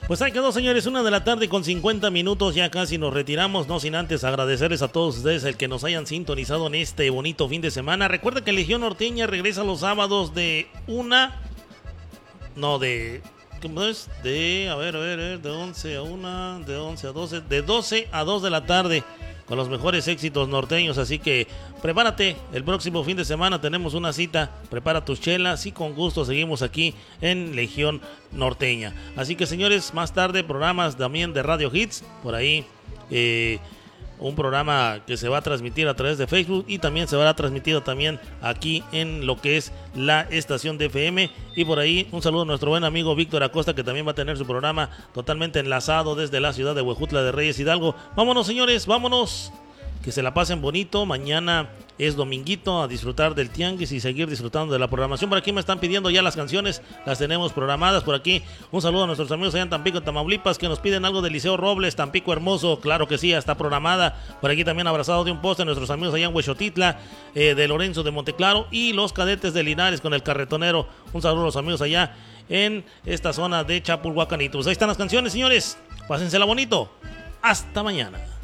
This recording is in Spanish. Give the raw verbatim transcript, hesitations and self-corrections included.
Pues ahí quedó, señores, una de la tarde con cincuenta minutos, ya casi nos retiramos, no sin antes agradecerles a todos ustedes el que nos hayan sintonizado en este bonito fin de semana. Recuerda que Legión Norteña regresa los sábados de una, no, de, ¿cómo es? De, a ver, a ver, a ver, de once a una, de once a doce, de doce a dos de la tarde, con los mejores éxitos norteños, así que prepárate, el próximo fin de semana tenemos una cita, prepara tus chelas y con gusto seguimos aquí en Legión Norteña. Así que, señores, más tarde programas también de Radio Hits, por ahí eh, un programa que se va a transmitir a través de Facebook y también se va a transmitir también aquí en lo que es la estación de F M. Y por ahí un saludo a nuestro buen amigo Víctor Acosta, que también va a tener su programa totalmente enlazado desde la ciudad de Huejutla de Reyes, Hidalgo. Vámonos, señores, vámonos, que se la pasen bonito. Mañana es dominguito, a disfrutar del tianguis y seguir disfrutando de la programación. Por aquí me están pidiendo ya las canciones, las tenemos programadas por aquí. Un saludo a nuestros amigos allá en Tampico, en Tamaulipas, que nos piden algo de Liceo Robles, Tampico hermoso, claro que sí, ya está programada. Por aquí también abrazado de un poste nuestros amigos allá en Huexotitla, eh, de Lorenzo de Monteclaro y los Cadetes de Linares con el Carretonero. Un saludo a los amigos allá en esta zona de Chapulhuacán. Pues ahí están las canciones, señores, pásensela bonito, hasta mañana.